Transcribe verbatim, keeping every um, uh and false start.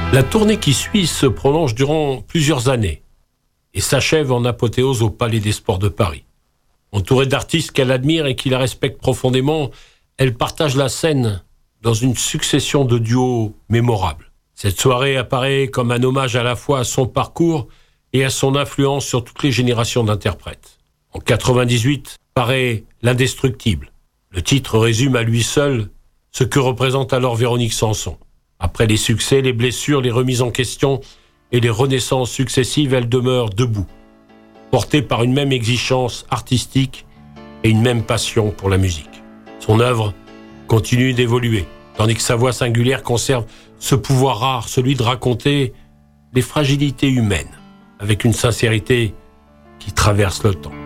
La tournée qui suit se prolonge durant plusieurs années et s'achève en apothéose au Palais des Sports de Paris. Entourée d'artistes qu'elle admire et qui la respectent profondément, elle partage la scène dans une succession de duos mémorables. Cette soirée apparaît comme un hommage à la fois à son parcours et à son influence sur toutes les générations d'interprètes. En quatre-vingt-dix-huit paraît L'Indestructible. Le titre résume à lui seul ce que représente alors Véronique Sanson. Après les succès, les blessures, les remises en question et les renaissances successives, elle demeure debout, portée par une même exigence artistique et une même passion pour la musique. Son œuvre continue d'évoluer, tandis que sa voix singulière conserve ce pouvoir rare, celui de raconter les fragilités humaines, avec une sincérité qui traverse le temps.